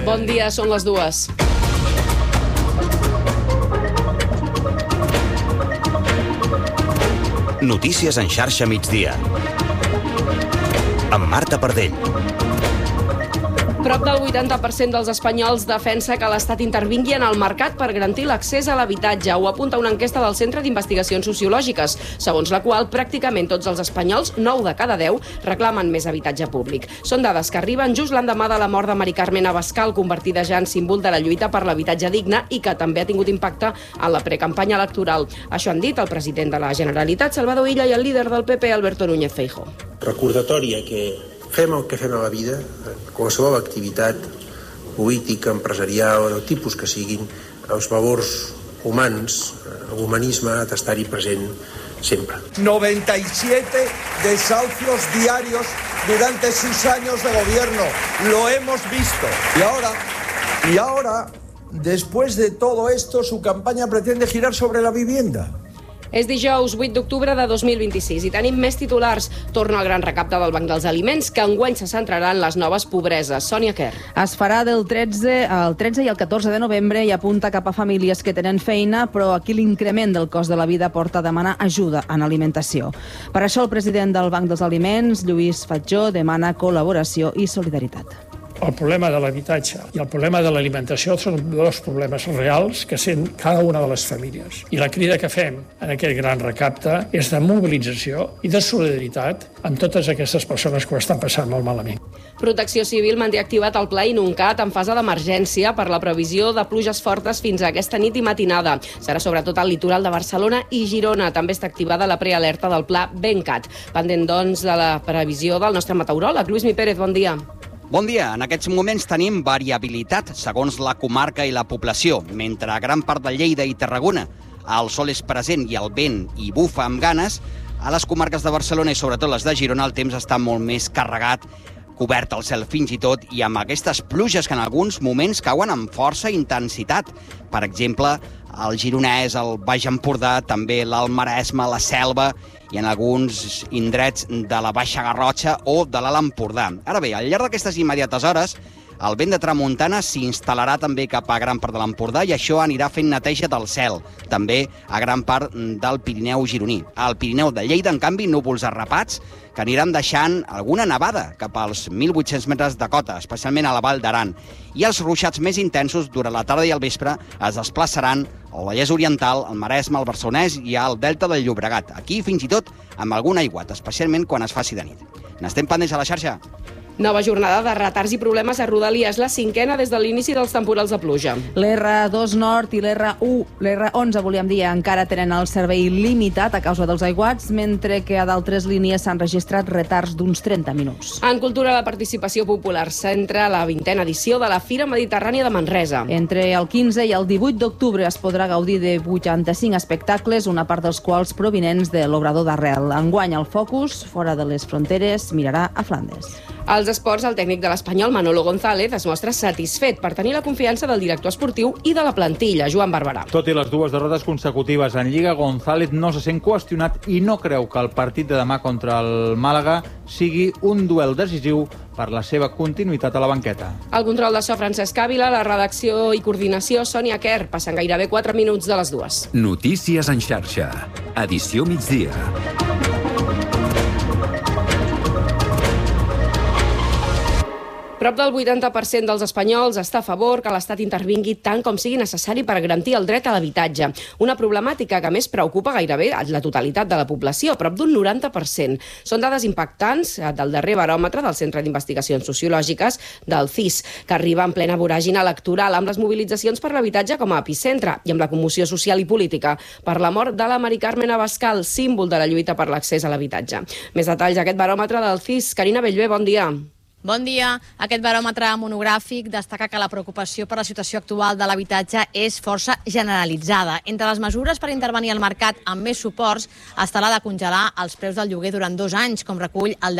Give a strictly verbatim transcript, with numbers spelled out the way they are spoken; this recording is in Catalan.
Bon dia, són les dues. Notícies en xarxa migdia. Amb Marta Pardell. Prop del vuitanta per cent dels espanyols defensa que l'Estat intervingui en el mercat per garantir l'accés a l'habitatge. Ho apunta una enquesta del Centre d'Investigacions Sociològiques, segons la qual pràcticament tots els espanyols, nou de cada deu, reclamen més habitatge públic. Són dades que arriben just l'endemà de la mort de Mari Carmen Abascal, convertida ja en símbol de la lluita per l'habitatge digne i que també ha tingut impacte en la precampanya electoral. Això han dit el president de la Generalitat, Salvador Illa, i el líder del P P, Alberto Núñez Feijóo. Recordatòria que fem el que fem a la vida, qualsevol activitat política, empresarial, del tipus que siguin, els valors humans, l'humanisme ha d'estar-hi present siempre. noventa y siete desahucios diarios durante sus años de gobierno. Lo hemos visto. Y ahora, y ahora, después de todo esto, su campaña pretende girar sobre la vivienda. És dijous vuit d'octubre de dos mil vint-i-sis i tenim més titulars. Torna el gran recapte del Banc dels Aliments, que enguany se centrarà en les noves pobreses. Sònia Quer. Es farà del tretze al tretze i el catorze de novembre i apunta cap a famílies que tenen feina, però aquí l'increment del cost de la vida porta a demanar ajuda en alimentació. Per això el president del Banc dels Aliments, Lluís Fatjó, demana col·laboració i solidaritat. El problema de l'habitatge i el problema de l'alimentació són dos problemes reals que sent cada una de les famílies. I la crida que fem en aquest gran recapte és de mobilització i de solidaritat amb totes aquestes persones que ho estan passant molt malament. Protecció Civil manté activat el Pla Inuncat en fase d'emergència per la previsió de pluges fortes fins a aquesta nit i matinada. Serà sobretot al litoral de Barcelona i Girona. També està activada la prealerta del Pla Bencat. Pendent, doncs, de la previsió del nostre meteoròleg. Lluís Mi Pérez, bon dia. Bon dia. En aquests moments tenim variabilitat segons la comarca i la població. Mentre a gran part de Lleida i Tarragona el sol és present i el vent hi bufa amb ganes, a les comarques de Barcelona i sobretot les de Girona el temps està molt més carregat, cobert el cel fins i tot, i amb aquestes pluges que en alguns moments cauen amb força intensitat. Per exemple, el Gironès, el Baix Empordà, també l'Alt Maresme, la Selva i en alguns indrets de la Baixa Garrotxa o de l'Alt Empordà. Ara bé, al llarg d'aquestes immediates hores, el vent de tramuntana s'instal·larà també cap a gran part de l'Empordà i això anirà fent neteja del cel, també a gran part del Pirineu gironí. Al Pirineu de Lleida, en canvi, núvols arrapats que aniran deixant alguna nevada cap als mil vuit-cents metres de cota, especialment a la Vall d'Aran. I els ruixats més intensos durant la tarda i el vespre es desplaçaran al Vallès Oriental, al Maresme, al Barcelonès i al Delta del Llobregat. Aquí, fins i tot, amb algun aiguat, especialment quan es faci de nit. N'estem pendents a la xarxa. Nova jornada de retards i problemes a Rodalies, la cinquena des de l'inici dels temporals de pluja. L'R dos Nord i l'R u, l'R onze, volíem dir, encara tenen el servei limitat a causa dels aiguats, mentre que a d'altres línies s'han registrat retards d'uns trenta minuts. En cultura, la participació popular centra la vintena edició de la Fira Mediterrània de Manresa. Entre el quinze i el divuit d'octubre es podrà gaudir de vuitanta-cinc espectacles, una part dels quals provinents de l'Obrador d'Arrel. Enguany el focus, fora de les fronteres, mirarà a Flandes. Als esports, el tècnic de l'Espanyol, Manolo González, es mostra satisfet per tenir la confiança del director esportiu i de la plantilla, Joan Barberà. Tot i les dues derrotes consecutives en Lliga, González no se sent qüestionat i no creu que el partit de demà contra el Màlaga sigui un duel decisiu per la seva continuïtat a la banqueta. El control de so, Francesc Ávila, la redacció i coordinació, Sònia Quer. Passen gairebé quatre minuts de les dues. Notícies en xarxa. Edició migdia. Prop del vuitanta per cent dels espanyols està a favor que l'Estat intervingui tant com sigui necessari per garantir el dret a l'habitatge. Una problemàtica que més preocupa gairebé la totalitat de la població, prop d'un noranta per cent. Són dades impactants del darrer baròmetre del Centre d'Investigacions Sociològiques del C I S, que arriba en plena voràgina electoral amb les mobilitzacions per l'habitatge com a epicentre i amb la commoció social i política per la mort de la Mari Carmen Abascal, símbol de la lluita per l'accés a l'habitatge. Més detalls d'aquest baròmetre del C I S. Carina Bellver, bon dia. Bon dia. Aquest baròmetre monogràfic destaca que la preocupació per la situació actual de l'habitatge és força generalitzada. Entre les mesures per intervenir al mercat amb més suports està la de congelar els preus del lloguer durant dos anys, com recull el